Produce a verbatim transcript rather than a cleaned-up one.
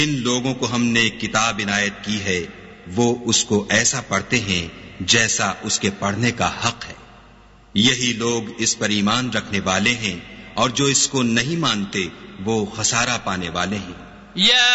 जिन लोगों को हमने किताब इनायत की है वो उसको ऐसा पढ़ते हैं जैसा उसके पढ़ने का हक है। यही लोग इस पर ईमान रखने वाले हैं और जो इसको नहीं मानते वो खसारा पाने वाले हैं।